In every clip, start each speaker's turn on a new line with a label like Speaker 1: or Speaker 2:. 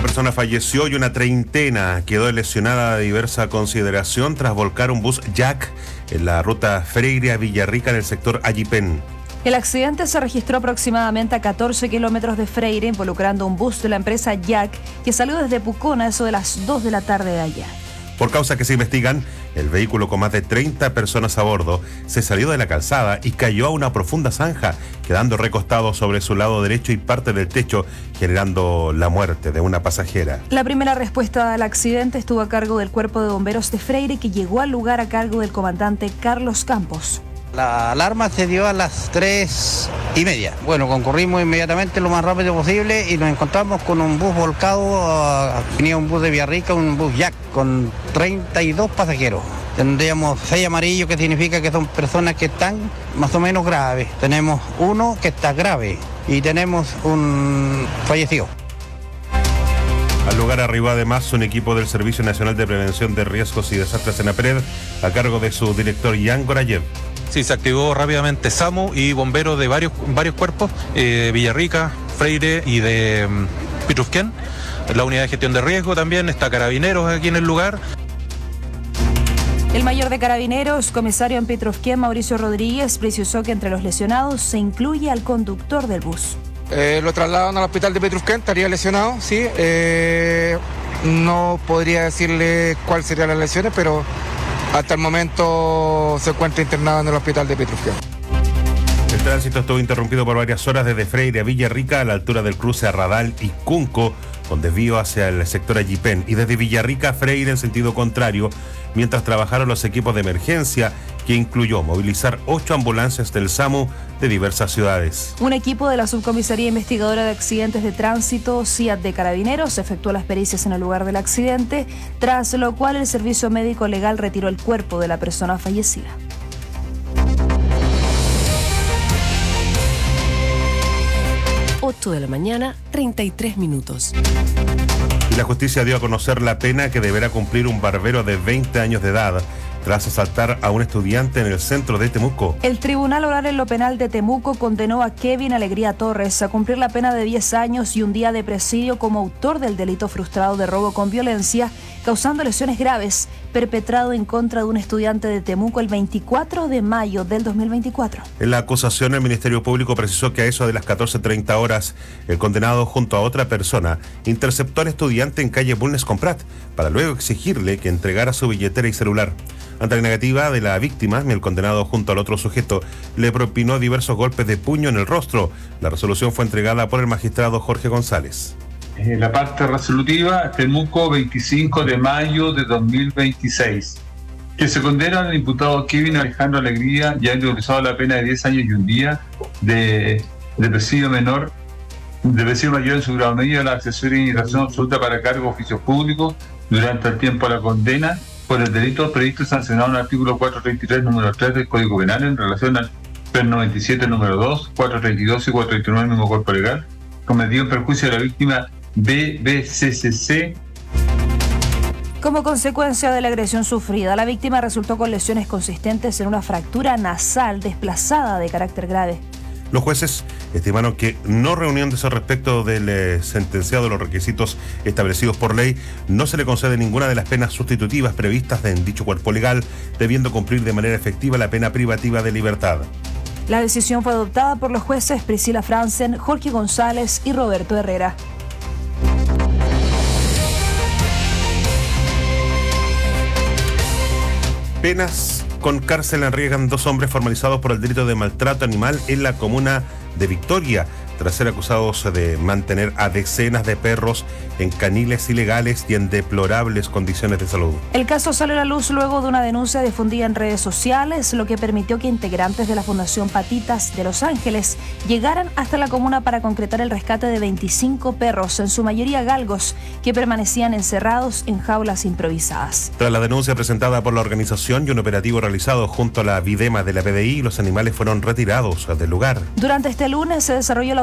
Speaker 1: persona falleció y una treintena quedó lesionada de diversa consideración tras volcar un bus Jack en la ruta Freire a Villarrica en el sector Allipén.
Speaker 2: El accidente se registró aproximadamente a 14 kilómetros de Freire, involucrando un bus de la empresa Jack que salió desde Pucón a eso de las 2 de la tarde de ayer.
Speaker 1: Por causas que se investigan, el vehículo con más de 30 personas a bordo se salió de la calzada y cayó a una profunda zanja, quedando recostado sobre su lado derecho y parte del techo, generando la muerte de una pasajera.
Speaker 2: La primera respuesta al accidente estuvo a cargo del Cuerpo de Bomberos de Freire, que llegó al lugar a cargo del comandante Carlos Campos.
Speaker 3: La alarma se dio a las 3:30. Bueno, concurrimos inmediatamente lo más rápido posible y nos encontramos con un bus volcado. Venía un bus de Villarrica, un bus Jack con 32 pasajeros. Tendríamos 6 amarillos, que significa que son personas que están más o menos graves. Tenemos uno que está grave y tenemos un fallecido.
Speaker 1: Al lugar arribó además un equipo del Servicio Nacional de Prevención de Riesgos y Desastres Senapred a cargo de su director Jan Gorayev.
Speaker 4: Sí, se activó rápidamente SAMU y bomberos de varios cuerpos, Villarrica, Freire y de Pitrufquén. La unidad de gestión de riesgo también, está Carabineros aquí en el lugar.
Speaker 2: El mayor de Carabineros, comisario en Pitrufquén, Mauricio Rodríguez, precisó que entre los lesionados se incluye al conductor del bus.
Speaker 5: Lo trasladaron al hospital de Pitrufquén, estaría lesionado, sí. No podría decirle cuáles serían las lesiones, pero hasta el momento se encuentra internado en el hospital de Pitrufquén.
Speaker 1: El tránsito estuvo interrumpido por varias horas desde Freire a Villarrica a la altura del cruce a Radal y Cunco, con desvío hacia el sector Allipén, y desde Villarrica a Freire en sentido contrario, mientras trabajaron los equipos de emergencia, que incluyó movilizar 8 ambulancias del SAMU de diversas ciudades.
Speaker 2: Un equipo de la Subcomisaría Investigadora de Accidentes de Tránsito, CIAT de Carabineros, efectuó las pericias en el lugar del accidente, tras lo cual el Servicio Médico Legal retiró el cuerpo de la persona fallecida.
Speaker 6: De la mañana, 33 minutos.
Speaker 1: Y la justicia dio a conocer la pena que deberá cumplir un barbero de 20 años de edad tras asaltar a un estudiante en el centro de Temuco.
Speaker 2: El Tribunal Oral en lo Penal de Temuco condenó a Kevin Alegría Torres a cumplir la pena de 10 años y un día de presidio como autor del delito frustrado de robo con violencia, causando lesiones graves, perpetrado en contra de un estudiante de Temuco el 24 de mayo del 2024.
Speaker 1: En la acusación, el Ministerio Público precisó que a eso de las 14:30 horas, el condenado junto a otra persona interceptó al estudiante en calle Bulnes con Prat, para luego exigirle que entregara su billetera y celular. Ante la negativa de la víctima, el condenado junto al otro sujeto le propinó diversos golpes de puño en el rostro. La resolución fue entregada por el magistrado Jorge González.
Speaker 7: La parte resolutiva, Temuco, 25 de mayo de 2026. Que se condena al imputado Kevin Alejandro Alegría, ya realizado la pena de 10 años y un día de presidio menor, de presidio mayor en su grado medio de la accesoria y razón absoluta para cargo de oficios públicos durante el tiempo de la condena por el delito previsto y sancionado en el artículo 433, número 3 del Código Penal en relación al PEN 97, número 2, 432 y 439 del mismo cuerpo legal, cometido en perjuicio de la víctima BBCCC.
Speaker 2: Como consecuencia de la agresión sufrida, la víctima resultó con lesiones consistentes en una fractura nasal desplazada de carácter grave.
Speaker 1: Los jueces estimaron que, no reuniéndose respecto del sentenciado los requisitos establecidos por ley, no se le concede ninguna de las penas sustitutivas previstas en dicho cuerpo legal, debiendo cumplir de manera efectiva la pena privativa de libertad.
Speaker 2: La decisión fue adoptada por los jueces Priscila Franzen, Jorge González y Roberto Herrera.
Speaker 1: Penas con cárcel arriesgan 2 hombres formalizados por el delito de maltrato animal en la comuna de Victoria, tras ser acusados de mantener a decenas de perros en caniles ilegales y en deplorables condiciones de salud.
Speaker 2: El caso salió a la luz luego de una denuncia difundida en redes sociales, lo que permitió que integrantes de la Fundación Patitas de Los Ángeles llegaran hasta la comuna para concretar el rescate de 25 perros, en su mayoría galgos, que permanecían encerrados en jaulas improvisadas.
Speaker 1: Tras la denuncia presentada por la organización y un operativo realizado junto a la Videma de la PDI, los animales fueron retirados del lugar.
Speaker 2: Durante este lunes se desarrolló la audiencia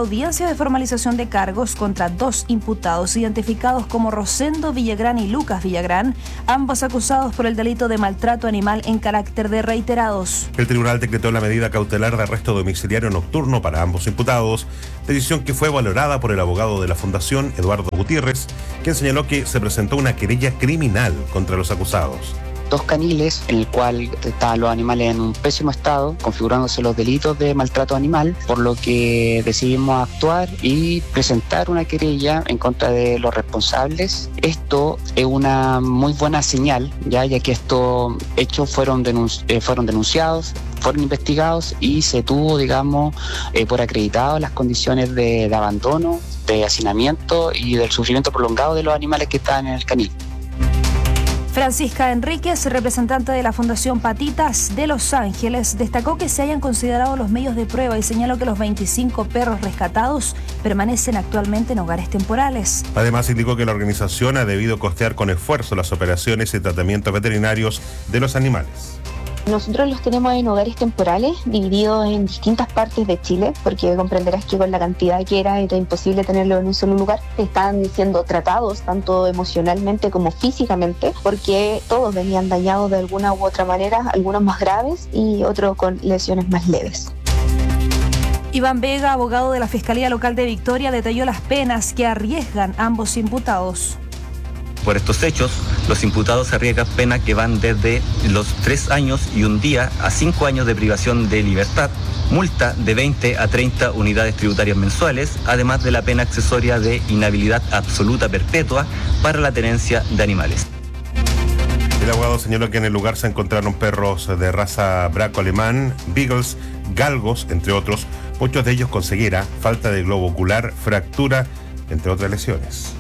Speaker 2: audiencia de formalización de cargos contra 2 imputados identificados como Rosendo Villagrán y Lucas Villagrán, ambos acusados por el delito de maltrato animal en carácter de reiterados.
Speaker 1: El tribunal decretó la medida cautelar de arresto domiciliario nocturno para ambos imputados, decisión que fue valorada por el abogado de la Fundación, Eduardo Gutiérrez, quien señaló que se presentó una querella criminal contra los acusados.
Speaker 8: 2 caniles, en el cual estaban los animales en un pésimo estado, configurándose los delitos de maltrato animal, por lo que decidimos actuar y presentar una querella en contra de los responsables. Esto es una muy buena señal, ya que estos hechos fueron denunciados, fueron investigados y se tuvo, por acreditado las condiciones de abandono, de hacinamiento y del sufrimiento prolongado de los animales que estaban en el canil.
Speaker 2: Francisca Enríquez, representante de la Fundación Patitas de Los Ángeles, destacó que se hayan considerado los medios de prueba y señaló que los 25 perros rescatados permanecen actualmente en hogares temporales.
Speaker 1: Además, indicó que la organización ha debido costear con esfuerzo las operaciones y tratamientos veterinarios de los animales.
Speaker 9: Nosotros los tenemos en hogares temporales, divididos en distintas partes de Chile, porque comprenderás que con la cantidad que era imposible tenerlo en un solo lugar. Están siendo tratados tanto emocionalmente como físicamente, porque todos venían dañados de alguna u otra manera, algunos más graves y otros con lesiones más leves.
Speaker 2: Iván Vega, abogado de la Fiscalía Local de Victoria, detalló las penas que arriesgan ambos imputados.
Speaker 10: Por estos hechos, los imputados arriesgan penas que van desde los 3 años y 1 día a 5 años de privación de libertad, multa de 20 a 30 unidades tributarias mensuales, además de la pena accesoria de inhabilidad absoluta perpetua para la tenencia de animales.
Speaker 1: El abogado señaló que en el lugar se encontraron perros de raza braco alemán, beagles, galgos, entre otros, muchos de ellos con ceguera, falta de globo ocular, fractura, entre otras lesiones.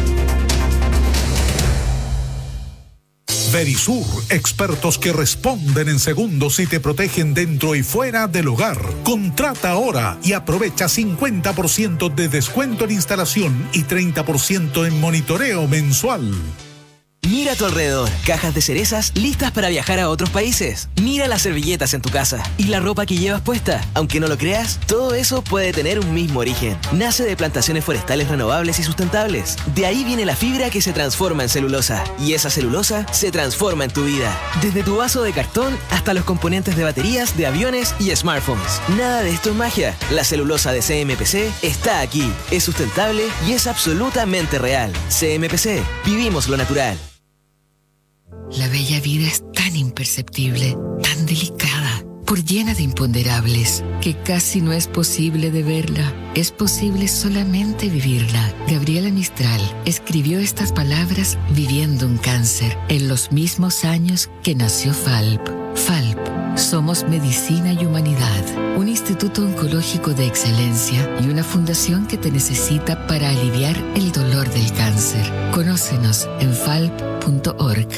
Speaker 11: Verisur, expertos que responden en segundos y te protegen dentro y fuera del hogar. Contrata ahora y aprovecha 50% de descuento en instalación y 30% en monitoreo mensual.
Speaker 12: Mira a tu alrededor, cajas de cerezas listas para viajar a otros países. Mira las servilletas en tu casa y la ropa que llevas puesta. Aunque no lo creas, todo eso puede tener un mismo origen. Nace de plantaciones forestales renovables y sustentables. De ahí viene la fibra que se transforma en celulosa. Y esa celulosa se transforma en tu vida. Desde tu vaso de cartón hasta los componentes de baterías, de aviones y smartphones. Nada de esto es magia. La celulosa de CMPC está aquí. Es sustentable y es absolutamente real. CMPC, vivimos lo natural.
Speaker 13: La bella vida es tan imperceptible, tan delicada, por llena de imponderables, que casi no es posible de verla. Es posible solamente vivirla. Gabriela Mistral escribió estas palabras viviendo un cáncer en los mismos años que nació FALP. FALP. Somos Medicina y Humanidad, un instituto oncológico de excelencia y una fundación que te necesita para aliviar el dolor del cáncer. Conócenos en falp.org.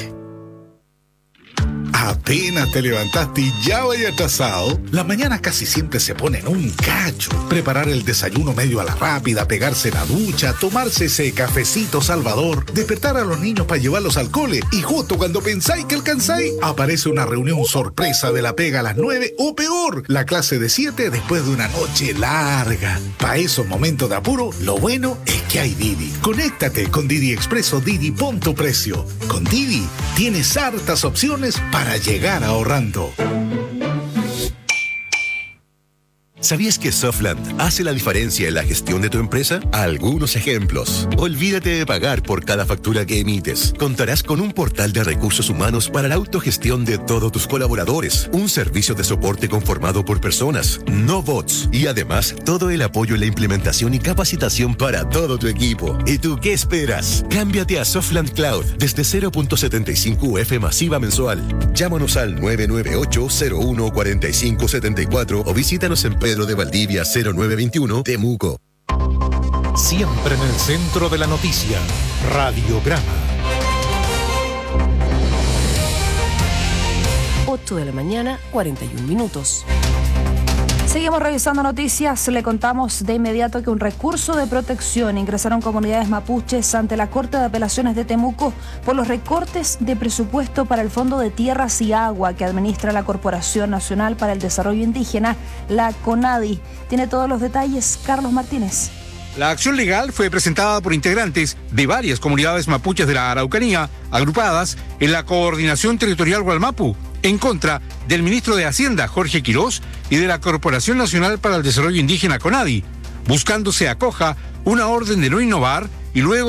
Speaker 11: Apenas te levantaste y ya vaya atrasado. Las mañanas casi siempre se ponen un cacho. Preparar el desayuno medio a la rápida, pegarse la ducha, tomarse ese cafecito salvador, despertar a los niños para llevarlos al cole y justo cuando pensáis que alcanzáis, aparece una reunión sorpresa de la pega a las 9 o peor, la clase de 7 después de una noche larga. Para esos momentos de apuro, lo bueno es que hay Didi. Conéctate con Didi Expreso Didi, pon tu precio. Con Didi tienes hartas opciones para llegar ahorrando.
Speaker 14: ¿Sabías que Softland hace la diferencia en la gestión de tu empresa? Algunos ejemplos. Olvídate de pagar por cada factura que emites. Contarás con un portal de recursos humanos para la autogestión de todos tus colaboradores, un servicio de soporte conformado por personas, no bots, y además todo el apoyo en la implementación y capacitación para todo tu equipo. ¿Y tú qué esperas? Cámbiate a Softland Cloud desde 0.75 UF masiva mensual. Llámanos al 998-014574 o visítanos en Pedro de Valdivia 0921, Temuco.
Speaker 11: Siempre en el centro de la noticia, Radiograma.
Speaker 6: 8 de la mañana, 41 minutos.
Speaker 2: Seguimos revisando noticias. Le contamos de inmediato que un recurso de protección ingresaron comunidades mapuches ante la Corte de Apelaciones de Temuco por los recortes de presupuesto para el Fondo de Tierras y Agua que administra la Corporación Nacional para el Desarrollo Indígena, la CONADI. Tiene todos los detalles Carlos Martínez.
Speaker 15: La acción legal fue presentada por integrantes de varias comunidades mapuches de la Araucanía, agrupadas en la Coordinación Territorial Gualmapu, en contra del ministro de Hacienda, Jorge Quirós, y de la Corporación Nacional para el Desarrollo Indígena, CONADI, buscando se acoja una orden de no innovar y luego